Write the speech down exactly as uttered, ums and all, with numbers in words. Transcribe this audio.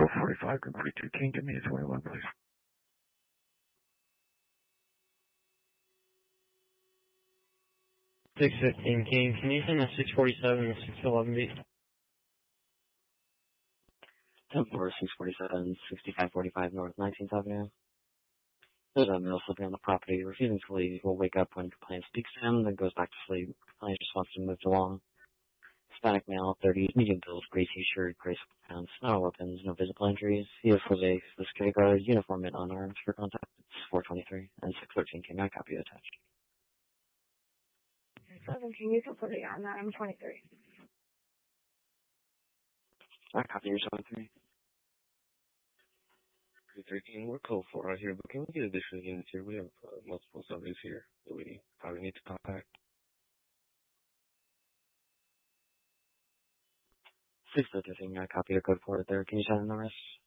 four forty-five, group forty-two, can you give me a twenty-one, please? six fifteen King, can you send a six forty-seven and six eleven B? ten four, six forty-seven, sixty-five forty-five North nineteenth Avenue. There's a male sleeping on the property, refusing to leave. Will wake up when complaint speaks to him, then goes back to sleep. Complaint just wants to move along. Hispanic male, thirty, medium build, gray t-shirt, gray pants, no weapons, no visible injuries. He is Jose, the security guard, uniform and unarmed for contact. It's four twenty-three and six thirteen King. I copy attached. seventeen, you can put it on that. I'm twenty-three. I copy your seventy-three. thirteen, we're code four out here, but can we get additional units here? We have uh, multiple subjects here that we probably need to contact. six thirteen, I copy your code for it there. Can you send in the rest?